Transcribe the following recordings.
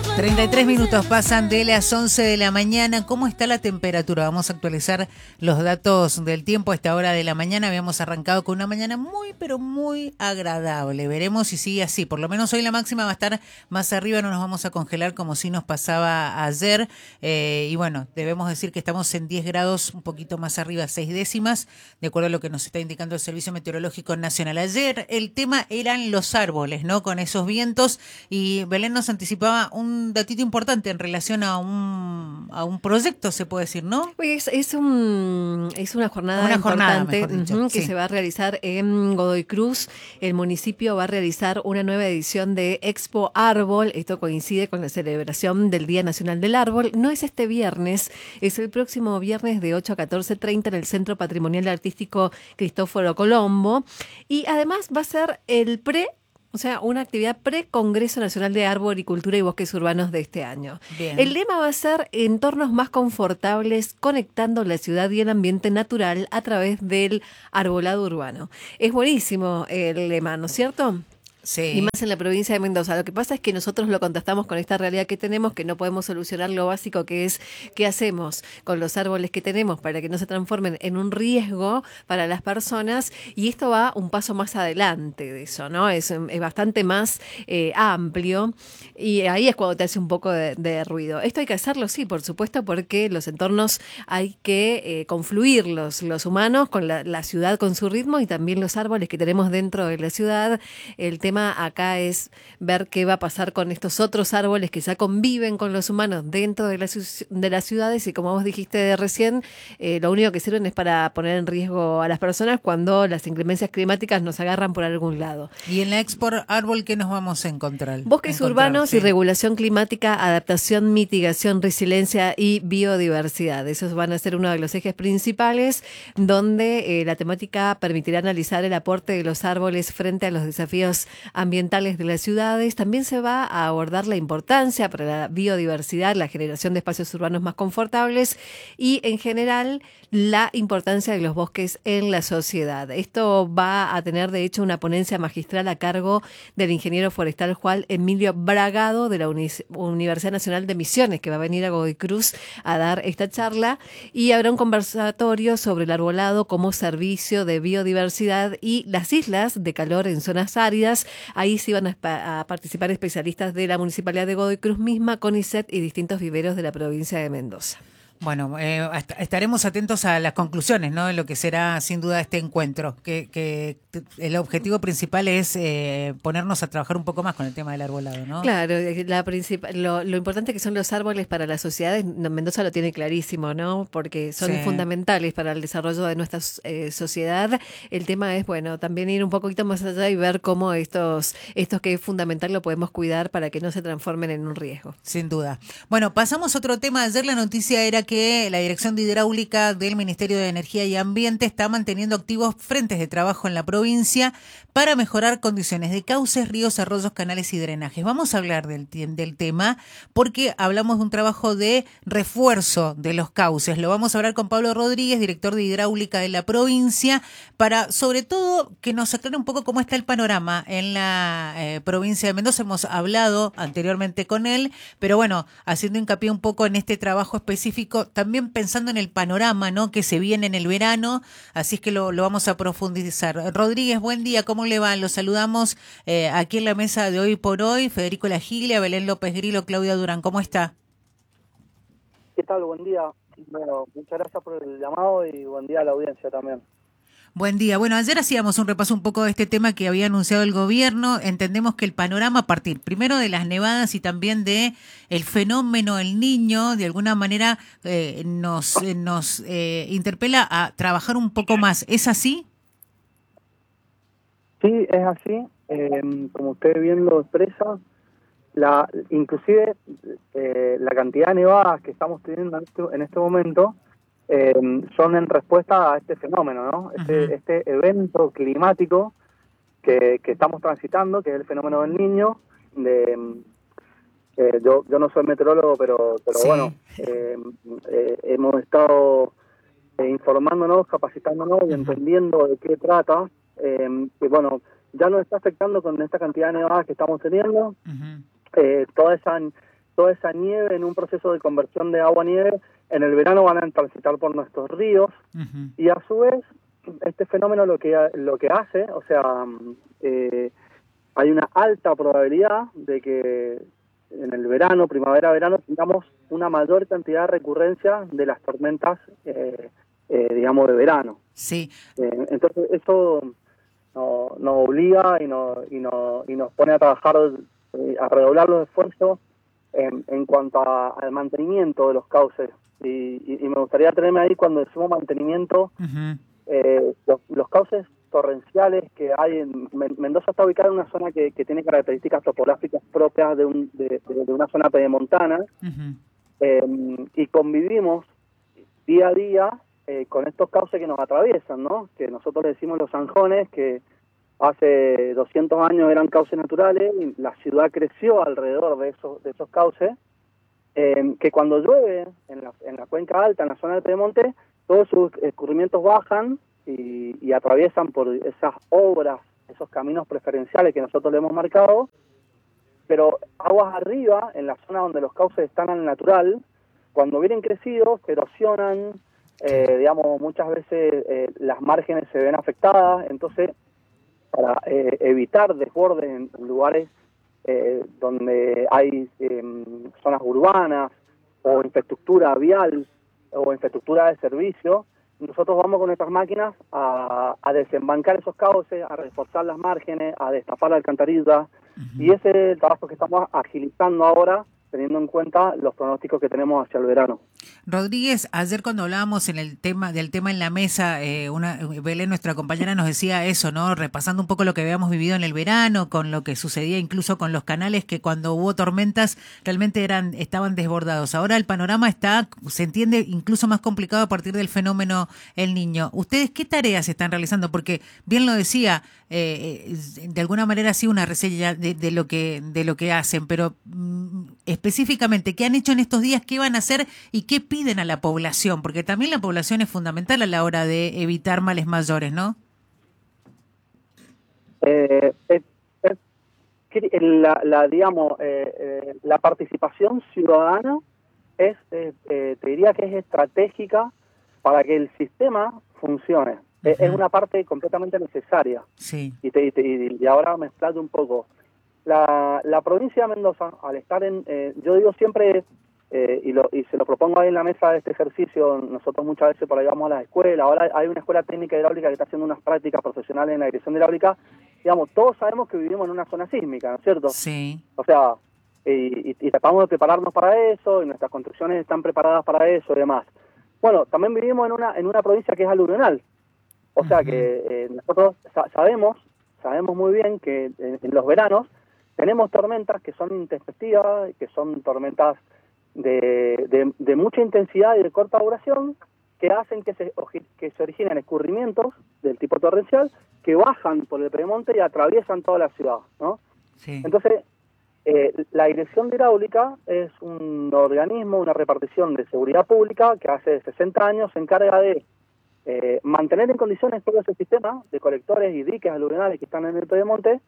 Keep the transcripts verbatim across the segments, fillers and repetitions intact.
treinta y tres minutos pasan de las once de la mañana. ¿Cómo está la temperatura? Vamos a actualizar los datos del tiempo a esta hora de la mañana. Habíamos arrancado con una mañana muy, pero muy agradable. Veremos si sigue así. Por lo menos hoy la máxima va a estar más arriba. No nos vamos a congelar como si nos pasaba ayer. Eh, y bueno, debemos decir que estamos en diez grados, un poquito más arriba, seis décimas, de acuerdo a lo que nos está indicando el Servicio Meteorológico Nacional. Ayer el tema eran los árboles, ¿no? Con esos vientos. Y Belén nos anticipaba un datito importante en relación a un a un proyecto, se puede decir, ¿no? Es, es, un, es una jornada una importante jornada, dicho, uh-huh, que sí. se va a realizar en Godoy Cruz. El municipio va a realizar una nueva edición de Expo Árbol. Esto coincide con la celebración del Día Nacional del Árbol. No es este viernes, es el próximo viernes de ocho a catorce treinta en el Centro Patrimonial Artístico Cristóforo Colombo. Y además va a ser el pre O sea, una actividad pre-Congreso Nacional de Arboricultura y Bosques Urbanos de este año. Bien. El lema va a ser entornos más confortables, conectando la ciudad y el ambiente natural a través del arbolado urbano. Es buenísimo el lema, ¿no es cierto? Sí. Y más en la provincia de Mendoza. Lo que pasa es que nosotros lo contrastamos con esta realidad que tenemos, que no podemos solucionar lo básico, que es qué hacemos con los árboles que tenemos para que no se transformen en un riesgo para las personas, y esto va un paso más adelante de eso, ¿no? Es, es bastante más eh, amplio, y ahí es cuando te hace un poco de, de ruido. Esto hay que hacerlo, sí, por supuesto, porque los entornos hay que eh, confluirlos, los humanos con la, la ciudad con su ritmo, y también los árboles que tenemos dentro de la ciudad. El tema acá es ver qué va a pasar con estos otros árboles que ya conviven con los humanos dentro de las, de las ciudades, y como vos dijiste recién, eh, lo único que sirven es para poner en riesgo a las personas cuando las inclemencias climáticas nos agarran por algún lado. ¿Y en la Expo Árbol qué nos vamos a encontrar? Bosques encontrar, urbanos sí. y regulación climática, adaptación, mitigación, resiliencia y biodiversidad. Esos van a ser uno de los ejes principales, donde eh, la temática permitirá analizar el aporte de los árboles frente a los desafíos ambientales de las ciudades. También se va a abordar la importancia para la biodiversidad, la generación de espacios urbanos más confortables y, en general, la importancia de los bosques en la sociedad. Esto va a tener, de hecho, una ponencia magistral a cargo del ingeniero forestal Juan Emilio Bragado de la Uni- Universidad Nacional de Misiones, que va a venir a Godoy Cruz a dar esta charla, y habrá un conversatorio sobre el arbolado como servicio de biodiversidad y las islas de calor en zonas áridas. Ahí sí van a, a participar especialistas de la Municipalidad de Godoy Cruz misma, CONICET y distintos viveros de la provincia de Mendoza. Bueno, eh, hasta, estaremos atentos a las conclusiones, ¿no? De lo que será sin duda este encuentro, que, que el objetivo principal es eh, ponernos a trabajar un poco más con el tema del arbolado, ¿no? Claro, la principal, lo, lo importante que son los árboles para las sociedades, Mendoza lo tiene clarísimo, ¿no? Porque son sí. fundamentales para el desarrollo de nuestra eh, sociedad. El tema es, bueno, también ir un poquito más allá y ver cómo estos, estos que es fundamental lo podemos cuidar para que no se transformen en un riesgo. Sin duda. Bueno, pasamos a otro tema. Ayer la noticia era que que la Dirección de Hidráulica del Ministerio de Energía y Ambiente está manteniendo activos frentes de trabajo en la provincia para mejorar condiciones de cauces, ríos, arroyos, canales y drenajes. Vamos a hablar del, del tema porque hablamos de un trabajo de refuerzo de los cauces. Lo vamos a hablar con Pablo Rodríguez, director de Hidráulica de la provincia, para sobre todo que nos aclare un poco cómo está el panorama en la eh, provincia de Mendoza. Hemos hablado anteriormente con él, pero bueno, haciendo hincapié un poco en este trabajo específico, también pensando en el panorama, ¿no?, que se viene en el verano, así es que lo, lo vamos a profundizar. Rodríguez, buen día, ¿cómo le va? Los saludamos eh, aquí en la mesa de Hoy por Hoy, Federico Lagilia, Belén López Grilo, Claudia Durán, ¿cómo está? ¿Qué tal? Buen día. Bueno, muchas gracias por el llamado y buen día a la audiencia también. Buen día. Bueno, ayer hacíamos un repaso un poco de este tema que había anunciado el gobierno. Entendemos que el panorama a partir primero de las nevadas y también de el fenómeno El Niño, de alguna manera eh, nos, eh, nos eh, interpela a trabajar un poco más. ¿Es así? Sí, es así. Eh, como usted bien lo expresa, la, inclusive eh, la cantidad de nevadas que estamos teniendo en este, en este momento Eh, son en respuesta a este fenómeno, ¿no? Este, uh-huh. este evento climático que, que estamos transitando, que es el fenómeno del Niño. De, eh, yo, yo no soy meteorólogo, pero, pero sí. bueno, eh, eh, hemos estado eh, informándonos, capacitándonos y uh-huh. entendiendo de qué trata. Eh, que bueno, ya nos está afectando con esta cantidad de nevadas que estamos teniendo. Uh-huh. Eh, toda esa toda esa nieve en un proceso de conversión de agua a nieve, en el verano van a transitar por nuestros ríos, uh-huh. y a su vez, este fenómeno lo que, lo que hace, o sea, eh, hay una alta probabilidad de que en el verano, primavera-verano, tengamos una mayor cantidad de recurrencia de las tormentas, eh, eh, digamos, de verano. Sí. Eh, entonces, eso nos, nos obliga y, nos, y, nos, y nos pone a trabajar, eh, a redoblar los esfuerzos en, en cuanto a, al mantenimiento de los cauces. Y, y, y me gustaría tenerme ahí cuando decimos mantenimiento, uh-huh. eh, los, los cauces torrenciales que hay en Mendoza está ubicada en una zona que, que tiene características topográficas propias de, un, de, de, de una zona pedemontana, uh-huh. eh, y convivimos día a día eh, con estos cauces que nos atraviesan, ¿no? Que nosotros le decimos los zanjones, que hace doscientos años eran cauces naturales y la ciudad creció alrededor de esos, de esos cauces, eh, que cuando llueve en la, en la cuenca alta, en la zona del Pedemonte, todos sus escurrimientos bajan Y, y atraviesan por esas obras, esos caminos preferenciales que nosotros le hemos marcado, pero aguas arriba, en la zona donde los cauces están al natural, cuando vienen crecidos, erosionan, eh, digamos, muchas veces eh, las márgenes se ven afectadas, entonces para eh, evitar desbordes en lugares eh, donde hay eh, zonas urbanas o infraestructura vial o infraestructura de servicio, nosotros vamos con nuestras máquinas a, a desembancar esos cauces, a reforzar las márgenes, a destapar la alcantarilla, uh-huh. y ese es el trabajo que estamos agilizando ahora, teniendo en cuenta los pronósticos que tenemos hacia el verano. Rodríguez, ayer cuando hablábamos en el tema del tema en la mesa, eh, una Belén, nuestra compañera, nos decía eso, ¿no? Repasando un poco lo que habíamos vivido en el verano, con lo que sucedía incluso con los canales, que cuando hubo tormentas realmente eran estaban desbordados. Ahora el panorama está, se entiende, incluso más complicado a partir del fenómeno El Niño. ¿Ustedes qué tareas están realizando? Porque bien lo decía, eh, de alguna manera sí una reseña de, de lo que de lo que hacen, pero mm, específicamente, ¿qué han hecho en estos días? ¿Qué van a hacer? ¿Y qué piden a la población? Porque también la población es fundamental a la hora de evitar males mayores, ¿no? Eh, es, es, la, la, digamos, eh, eh, la participación ciudadana es, eh, eh, te diría que es estratégica para que el sistema funcione. Uh-huh. Es una parte completamente necesaria. Sí. Y, te, y, te, y ahora me explayo un poco. La, la provincia de Mendoza, al estar en, eh, yo digo siempre, eh, y, lo, y se lo propongo ahí en la mesa de este ejercicio, nosotros muchas veces por ahí vamos a las escuelas, ahora hay una escuela técnica hidráulica que está haciendo unas prácticas profesionales en la dirección hidráulica, digamos, todos sabemos que vivimos en una zona sísmica, ¿no es cierto? Sí. O sea, y, y, y tratamos de prepararnos para eso, y nuestras construcciones están preparadas para eso y demás. Bueno, también vivimos en una en una provincia que es aluvional, o sea, uh-huh. que eh, nosotros sa- sabemos, sabemos muy bien que en, en los veranos tenemos tormentas que son intempestivas, que son tormentas de, de, de mucha intensidad y de corta duración, que hacen que se, que se originen escurrimientos del tipo torrencial que bajan por el Pedemonte y atraviesan toda la ciudad, ¿no? Sí. Entonces, eh, la Dirección de Hidráulica es un organismo, una repartición de seguridad pública que hace sesenta años se encarga de eh, mantener en condiciones todo ese sistema de colectores y diques aluvionales que están en el Pedemonte.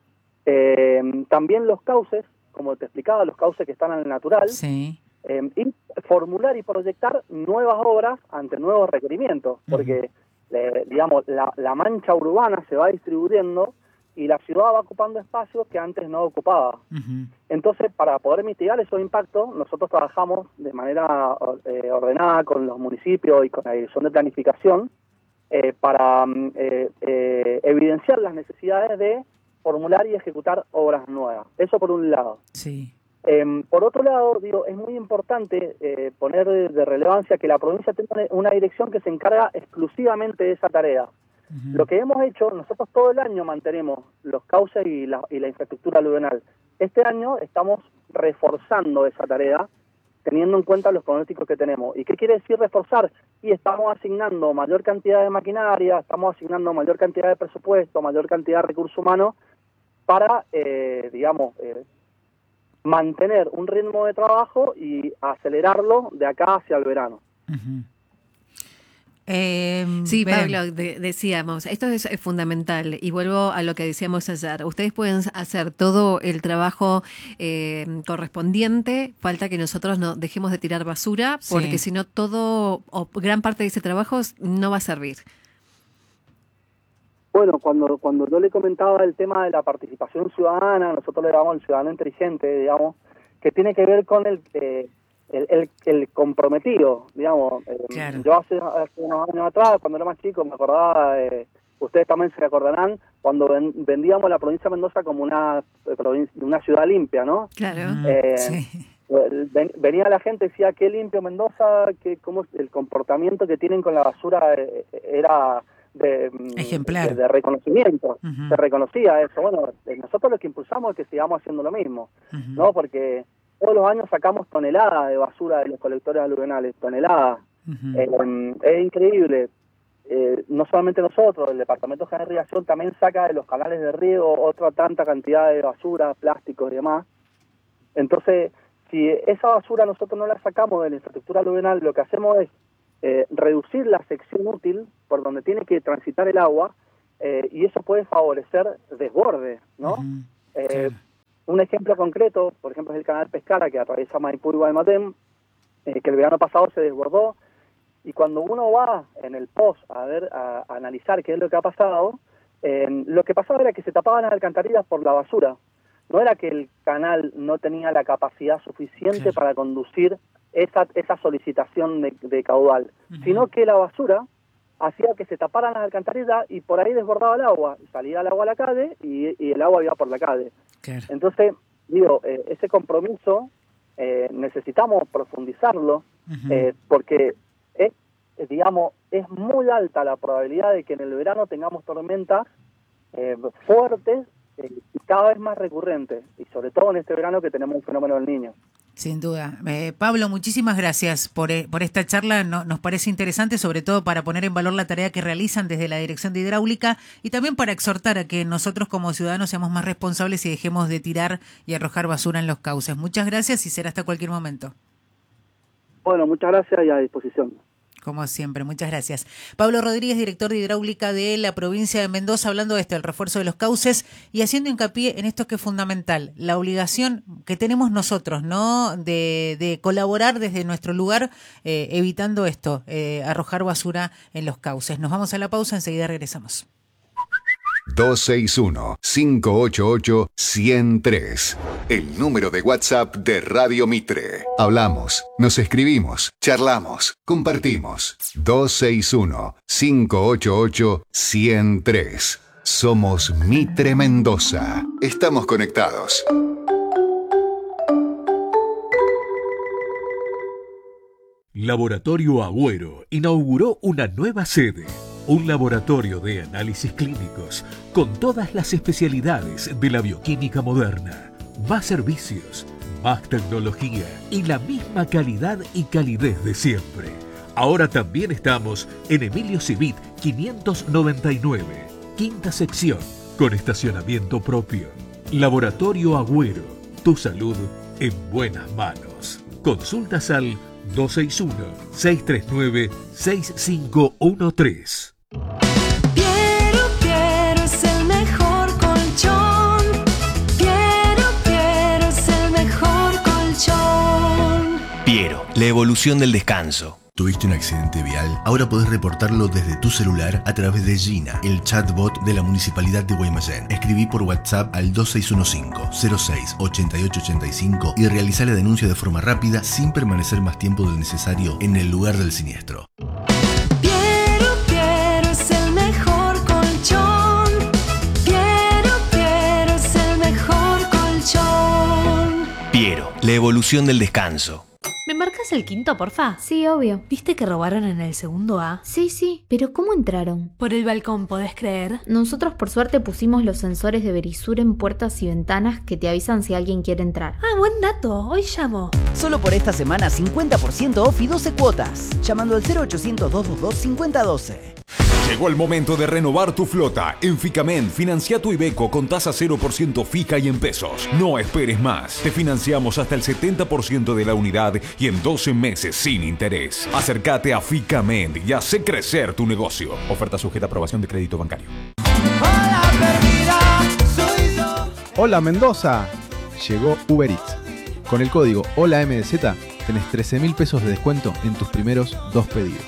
Eh, también los cauces, como te explicaba, los cauces que están en el natural, sí. eh, y formular y proyectar nuevas obras ante nuevos requerimientos, porque, uh-huh. eh, digamos, la, la mancha urbana se va distribuyendo y la ciudad va ocupando espacios que antes no ocupaba. Uh-huh. Entonces, para poder mitigar esos impactos, nosotros trabajamos de manera eh, ordenada con los municipios y con la Dirección de Planificación eh, para eh, eh, evidenciar las necesidades de formular y ejecutar obras nuevas. Eso por un lado. Sí. Eh, por otro lado, digo, es muy importante eh, poner de, de relevancia que la provincia tenga una dirección que se encarga exclusivamente de esa tarea. Uh-huh. Lo que hemos hecho, nosotros todo el año mantenemos los cauces y la, y la infraestructura aluvional. Este año estamos reforzando esa tarea, teniendo en cuenta los pronósticos que tenemos. ¿Y qué quiere decir reforzar? Y estamos asignando mayor cantidad de maquinaria, estamos asignando mayor cantidad de presupuesto, mayor cantidad de recursos humanos para, eh, digamos, eh, mantener un ritmo de trabajo y acelerarlo de acá hacia el verano. Uh-huh. Eh, sí, bien. Pablo, de, decíamos, esto es, es fundamental y vuelvo a lo que decíamos ayer. Ustedes pueden hacer todo el trabajo eh, correspondiente, falta que nosotros no dejemos de tirar basura, porque Sí. si no todo o gran parte de ese trabajo no va a servir. Bueno, cuando cuando yo le comentaba el tema de la participación ciudadana, nosotros le llamamos el ciudadano inteligente, digamos, que tiene que ver con el eh, el, el, el comprometido, digamos. Eh, Claro. Yo hace, hace unos años atrás, cuando era más chico, me acordaba, eh, ustedes también se acordarán, cuando ven, vendíamos la provincia de Mendoza como una eh, provincia, una ciudad limpia, ¿no? Claro. Mm, Eh, sí. Ven, venía la gente y decía, qué limpio Mendoza, que cómo el comportamiento que tienen con la basura eh, era de, Ejemplar. de, de reconocimiento. Ujú. Se reconocía eso. Bueno, eh, nosotros lo que impulsamos es que sigamos haciendo lo mismo, Ujú. ¿no? Porque todos los años sacamos toneladas de basura de los colectores aluvionales, toneladas. Ujú. Eh, es increíble. Eh, no solamente nosotros, el Departamento General de Irrigación también saca de los canales de riego otra tanta cantidad de basura, plásticos y demás. Entonces, si esa basura nosotros no la sacamos de la infraestructura aluvial, lo que hacemos es eh, reducir la sección útil por donde tiene que transitar el agua, eh, y eso puede favorecer desborde, ¿no? Ujú. Eh, Claro. Un ejemplo concreto, por ejemplo, es el canal Pescara, que atraviesa Maipú y Guaymallén, eh, que el verano pasado se desbordó, y cuando uno va en el post a ver, a, a analizar qué es lo que ha pasado, eh, lo que pasaba era que se tapaban las alcantarillas por la basura. No era que el canal no tenía la capacidad suficiente Claro. para conducir esa, esa solicitación de, de caudal, Ujú. sino que la basura hacía que se taparan las alcantarillas y por ahí desbordaba el agua, salía el agua a la calle y, y el agua iba por la calle. Claro. Entonces, digo, eh, ese compromiso eh, necesitamos profundizarlo, Ujú. eh, porque es, eh, digamos, es muy alta la probabilidad de que en el verano tengamos tormentas eh, fuertes eh, y cada vez más recurrentes, y sobre todo en este verano que tenemos un fenómeno del Niño. Sin duda. Eh, Pablo, muchísimas gracias por, eh, por esta charla. No, nos parece interesante, sobre todo para poner en valor la tarea que realizan desde la Dirección de Hidráulica y también para exhortar a que nosotros como ciudadanos seamos más responsables y dejemos de tirar y arrojar basura en los cauces. Muchas gracias y será hasta cualquier momento. Bueno, muchas gracias y a disposición. Como siempre, muchas gracias. Pablo Rodríguez, director de Hidráulica de la provincia de Mendoza, hablando de esto, el refuerzo de los cauces y haciendo hincapié en esto que es fundamental, la obligación que tenemos nosotros, ¿no? De, de colaborar desde nuestro lugar, eh, evitando esto, eh, arrojar basura en los cauces. Nos vamos a la pausa, enseguida regresamos. dos seis uno, cinco ocho ocho, uno cero tres. El número de WhatsApp de Radio Mitre. Hablamos, nos escribimos, charlamos, compartimos. dos seis uno, cinco ocho ocho, uno cero tres. Somos Mitre Mendoza. Estamos conectados. Laboratorio Agüero inauguró una nueva sede. Un laboratorio de análisis clínicos con todas las especialidades de la bioquímica moderna. Más servicios, más tecnología y la misma calidad y calidez de siempre. Ahora también estamos en Emilio Civit quinientos noventa y nueve, quinta sección, con estacionamiento propio. Laboratorio Agüero, tu salud en buenas manos. Consultas al dos seis uno, seis tres nueve, seis cinco uno tres. Piero, Piero es el mejor colchón. Piero, Piero es el mejor colchón. Piero, la evolución del descanso. ¿Tuviste un accidente vial? Ahora podés reportarlo desde tu celular a través de Gina, el chatbot de la Municipalidad de Guaymallén. Escribí por WhatsApp al dos seis uno cinco, cero seis, ocho ocho ocho cinco y realizá la denuncia de forma rápida sin permanecer más tiempo del necesario en el lugar del siniestro. Piero, Piero es el mejor colchón. Piero, Piero es el mejor colchón. Piero, la evolución del descanso. ¿Me marcas el quinto, porfa? Sí, obvio. ¿Viste que robaron en el segundo A? Sí, sí, pero ¿cómo entraron? Por el balcón, ¿podés creer? Nosotros por suerte pusimos los sensores de Verisur en puertas y ventanas que te avisan si alguien quiere entrar. Ah, buen dato. Hoy llamo. Solo por esta semana cincuenta por ciento off y doce cuotas. Llamando al cero ochocientos, doscientos veintidós, cincuenta doce. Llegó el momento de renovar tu flota. En Ficamen, financia tu Iveco con tasa cero por ciento fija y en pesos. No esperes más. Te financiamos hasta el setenta por ciento de la unidad y en doce meses sin interés. Acércate a Ficamen y hace crecer tu negocio. Oferta sujeta a aprobación de crédito bancario. Hola Mendoza. Llegó Uber Eats. Con el código HOLAMDZ tenés trece mil pesos de descuento en tus primeros dos pedidos.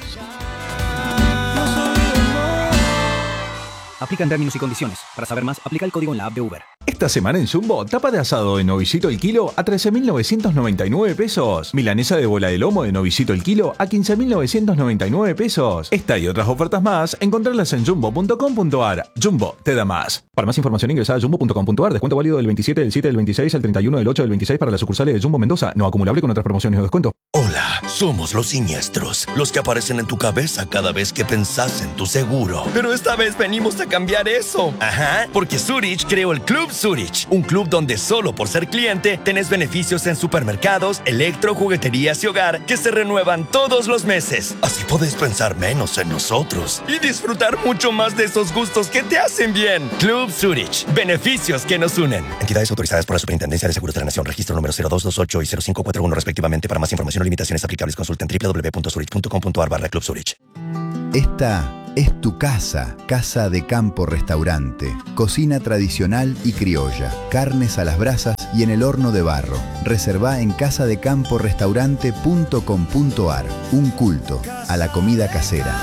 Aplican términos y condiciones. Para saber más, aplica el código en la app de Uber. Esta semana en Jumbo, tapa de asado de novicito el kilo a trece mil novecientos noventa y nueve pesos. Milanesa de bola de lomo de novicito el kilo a quince mil novecientos noventa y nueve pesos. Esta y otras ofertas más, encontrarlas en jumbo punto com punto ar. Jumbo, te da más. Para más información ingresa a jumbo punto com punto ar. Descuento válido del veintisiete del siete del veintiséis al treinta y uno del ocho del veintiséis para las sucursales de Jumbo Mendoza. No acumulable con otras promociones o descuento. Hola, somos los siniestros, los que aparecen en tu cabeza cada vez que pensás en tu seguro. Pero esta vez venimos a cambiar eso. Ajá, porque Zurich creó el Club Zurich, un club donde solo por ser cliente tenés beneficios en supermercados, electro, jugueterías y hogar que se renuevan todos los meses. Así podés pensar menos en nosotros y disfrutar mucho más de esos gustos que te hacen bien. Club Zurich, beneficios que nos unen. Entidades autorizadas por la Superintendencia de Seguros de la Nación, registro número cero dos dos ocho y cero cinco cuatro uno respectivamente. Para más información o limitaciones aplicables, consulta en doble u doble u doble u punto zurich punto com punto ar barra Club Zurich. Esta es tu casa, Casa de Campo Restaurante. Cocina tradicional y criolla, carnes a las brasas y en el horno de barro. Reservá en casa de campo restaurante punto com punto ar. Un culto a la comida casera.